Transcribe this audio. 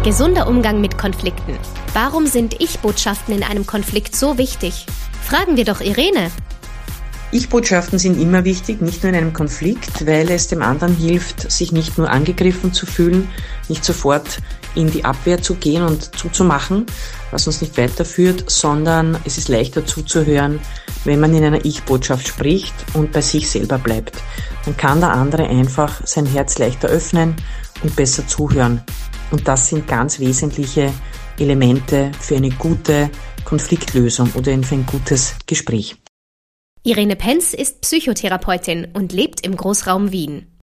Gesunder Umgang mit Konflikten. Warum sind Ich-Botschaften in einem Konflikt so wichtig? Fragen wir doch Irene. Ich-Botschaften sind immer wichtig, nicht nur in einem Konflikt, weil es dem anderen hilft, sich nicht nur angegriffen zu fühlen, nicht sofort in die Abwehr zu gehen und zuzumachen, was uns nicht weiterführt, sondern es ist leichter zuzuhören, wenn man in einer Ich-Botschaft spricht und bei sich selber bleibt. Dann kann der andere einfach sein Herz leichter öffnen und besser zuhören. Und das sind ganz wesentliche Elemente für eine gute Konfliktlösung oder für ein gutes Gespräch. Irene Penz ist Psychotherapeutin und lebt im Großraum Wien.